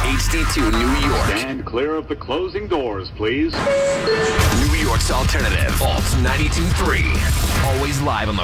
HD2 New York. Stand clear of the closing doors, please. New York's alternative. Alt 92.3. Always live on the